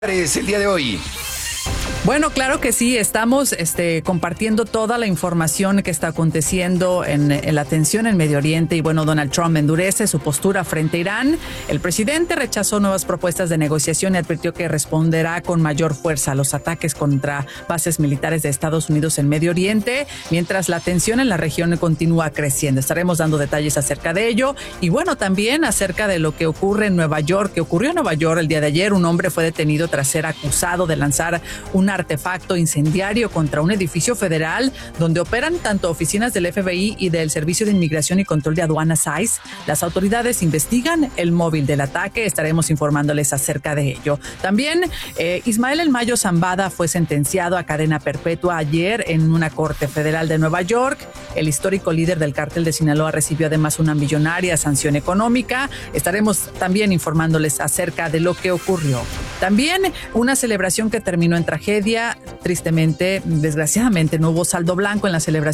Es el día de hoy. Bueno, claro que sí, estamos compartiendo toda la información que está aconteciendo en la tensión en Medio Oriente y bueno, Donald Trump endurece su postura frente a Irán. El presidente rechazó nuevas propuestas de negociación y advirtió que responderá con mayor fuerza a los ataques contra bases militares de Estados Unidos en Medio Oriente, mientras la tensión en la región continúa creciendo. Estaremos dando detalles acerca de ello y bueno, también acerca de lo que ocurre en Nueva York, que ocurrió en Nueva York el día de ayer. Un hombre fue detenido tras ser acusado de lanzar un artefacto incendiario contra un edificio federal donde operan tanto oficinas del FBI y del Servicio de Inmigración y Control de Aduanas ICE. Las autoridades investigan el móvil del ataque. Estaremos informándoles acerca de ello. También Ismael El Mayo Zambada fue sentenciado a cadena perpetua ayer en una corte federal de Nueva York. El histórico líder del cártel de Sinaloa recibió además una millonaria sanción económica. Estaremos también informándoles acerca de lo que ocurrió. También una celebración que terminó en tragedia. Tristemente, desgraciadamente, no hubo saldo blanco en la celebración